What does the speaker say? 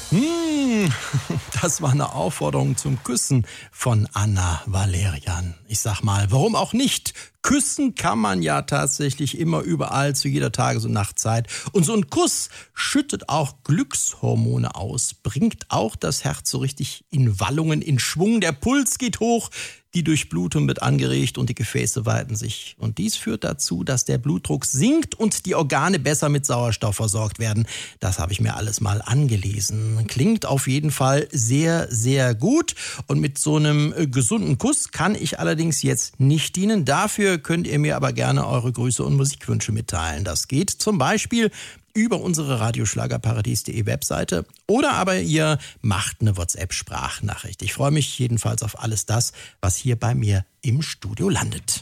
Hm, das war eine Aufforderung zum Küssen von Anna Valerian. Ich sag mal, warum auch nicht? Küssen kann man ja tatsächlich immer überall zu jeder Tages- und Nachtzeit. Und so ein Kuss schüttet auch Glückshormone aus, bringt auch das Herz so richtig in Wallungen, in Schwung. Der Puls geht hoch, die Durchblutung wird angeregt und die Gefäße weiten sich. Und dies führt dazu, dass der Blutdruck sinkt und die Organe besser mit Sauerstoff versorgt werden. Das habe ich mir alles mal angelesen. Klingt auf jeden Fall sehr, sehr gut. Und mit so einem gesunden Kuss kann ich allerdings jetzt nicht dienen. Dafür könnt ihr mir aber gerne eure Grüße und Musikwünsche mitteilen. Das geht zum Beispiel über unsere radioschlagerparadies.de Webseite oder aber ihr macht eine WhatsApp-Sprachnachricht. Ich freue mich jedenfalls auf alles das, was hier bei mir im Studio landet.